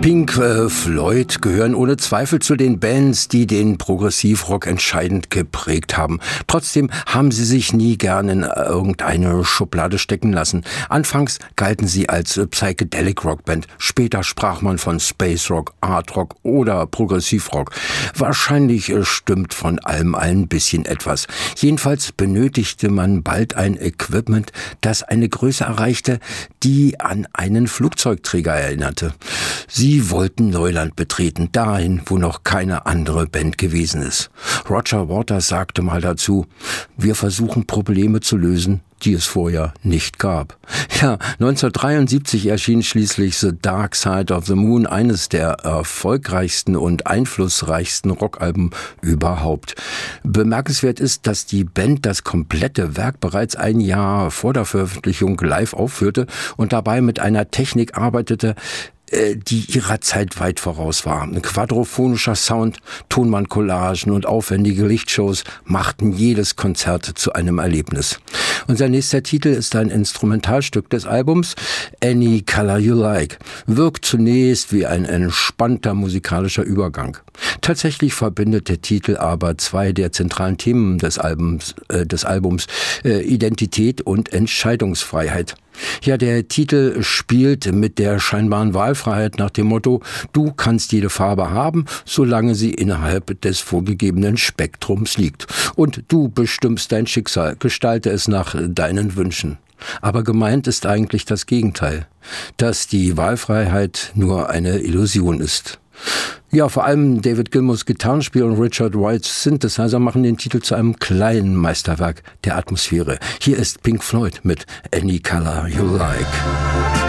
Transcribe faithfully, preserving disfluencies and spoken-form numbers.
Pink äh, Floyd gehören ohne Zweifel zu den Bands, die den Progressivrock entscheidend geprägt haben. Trotzdem haben sie sich nie gern in irgendeine Schublade stecken lassen. Anfangs galten sie als äh, Psychedelic Rockband. Später sprach man von Space Rock, Art Rock oder Progressivrock. Wahrscheinlich äh, stimmt von allem ein bisschen etwas. Jedenfalls benötigte man bald ein Equipment, das eine Größe erreichte, die an einen Flugzeugträger erinnerte. Sie wollten Neuland betreten, dahin, wo noch keine andere Band gewesen ist. Roger Waters sagte mal dazu: Wir versuchen Probleme zu lösen, die es vorher nicht gab. Ja, neunzehnhundertdreiundsiebzig erschien schließlich The Dark Side of the Moon, eines der erfolgreichsten und einflussreichsten Rockalben überhaupt. Bemerkenswert ist, dass die Band das komplette Werk bereits ein Jahr vor der Veröffentlichung live aufführte und dabei mit einer Technik arbeitete, die ihrer Zeit weit voraus war. Ein quadrophonischer Sound, Tonbandcollagen und aufwendige Lichtshows machten jedes Konzert zu einem Erlebnis. Unser nächster Titel ist ein Instrumentalstück des Albums, Any Color You Like. Wirkt zunächst wie ein entspannter musikalischer Übergang. Tatsächlich verbindet der Titel aber zwei der zentralen Themen des Albums, äh, des Albums äh, Identität und Entscheidungsfreiheit. Ja, der Titel spielt mit der scheinbaren Wahlfreiheit nach dem Motto: Du kannst jede Farbe haben, solange sie innerhalb des vorgegebenen Spektrums liegt. Und du bestimmst dein Schicksal, gestalte es nach deinen Wünschen. Aber gemeint ist eigentlich das Gegenteil, dass die Wahlfreiheit nur eine Illusion ist. Ja, vor allem David Gilmours Gitarrenspiel und Richard Wrights Synthesizer machen den Titel zu einem kleinen Meisterwerk der Atmosphäre. Hier ist Pink Floyd mit Any Color You Like.